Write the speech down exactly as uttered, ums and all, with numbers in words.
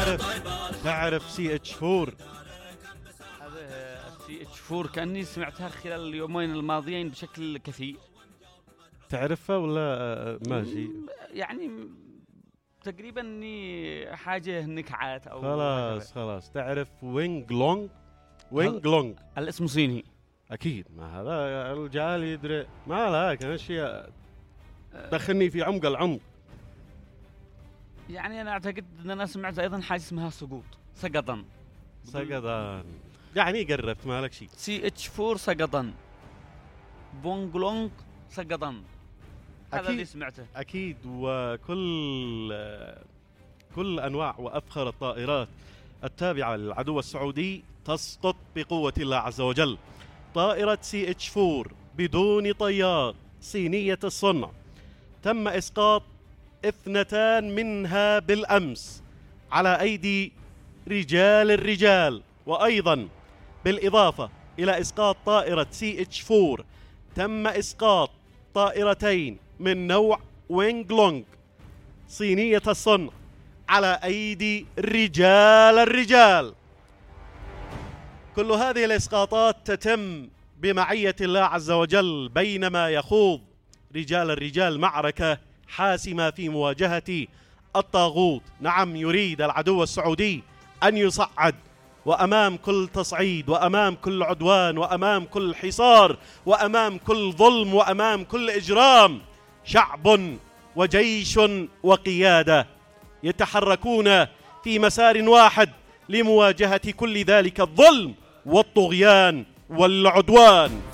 تعرف تعرف سي اتش فور؟ هذا سي اتش فور كأني سمعتها خلال اليومين الماضيين بشكل كثير. تعرفها ولا ماشي؟ يعني تقريبا اني حاجه نكعات او خلاص خلاص. تعرف وينج لونج؟ وينج لونج الاسم صيني اكيد. ما هذا الجال يدري ما لك اشياء دخلني في عمق العمق. يعني انا اعتقد ان انا سمعت ايضا حاجه اسمها سقوط سقطا سقطان يعني قربت ما لك شيء. سي اتش فور سقطا بونج لونج سقطا هذا اللي سمعته اكيد. وكل كل انواع وافخر الطائرات التابعه للعدو السعودي تسقط بقوه الله عز وجل. طائره سي اتش فور بدون طيار صينيه الصنع تم اسقاط اثنتان منها بالامس على ايدي رجال الرجال. وايضا بالاضافه الى اسقاط طائره سي اتش فور تم اسقاط طائرتين من نوع وينج لونج صينية الصنع على أيدي رجال الرجال. كل هذه الإسقاطات تتم بمعية الله عز وجل بينما يخوض رجال الرجال معركة حاسمة في مواجهة الطاغوت. نعم، يريد العدو السعودي أن يصعد، وأمام كل تصعيد وأمام كل عدوان وأمام كل حصار وأمام كل ظلم وأمام كل إجرام شعب وجيش وقيادة يتحركون في مسار واحد لمواجهة كل ذلك الظلم والطغيان والعدوان.